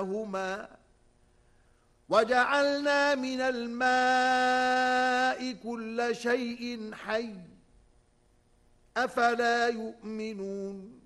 وجعلنا من الماء كل شيء حي أفلا يؤمنون